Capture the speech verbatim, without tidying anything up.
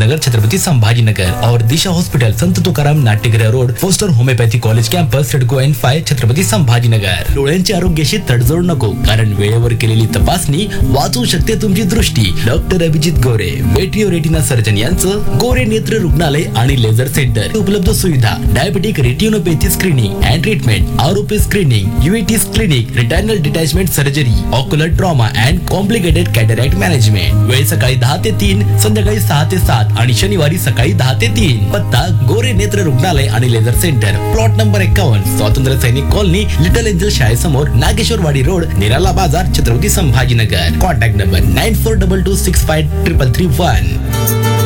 नगर छत्रपति संभाजीनगर और दिशा हॉस्पिटल संत तुकाराम नाट्यगृह road poster homeopathy college campus रेडको N five Chhatrapati Sambhajinagar. डोळ्यांच्या आरोग्याशी तडजोड नको, कारण वेळेवर केलेली तपासणी वाचवू शकते तुमची दृष्टी. डॉक्टर अभिजित गोरे, मेट्रिओ रेटिना सर्जन यांचं गोरे नेत्र रुग्णालय आणि लेझर सेंटर. उपलब्ध सुविधा diabetic retinopathy screening and treatment, आरोपी screening, युएटीस clinic, retinal detachment surgery, ocular trauma and complicated cataract management. वेळ सकाळी दहा ते तीन, संध्याकाळी सहा ते सात आणि शनिवारी सकाळी दहा ते तीन. पत्ता गोरे नेत्र रुग्णालय आणि लेझर सेंटर, प्लॉट नंबर एक्कावन्न, स्वातंत्र्य सैनिक colony, little angel शाळेसमोर, Nageshwarwadi road, निराला बाजार, Chhatrapati Sambhajinagar. Contact number nine four double two six five triple three one.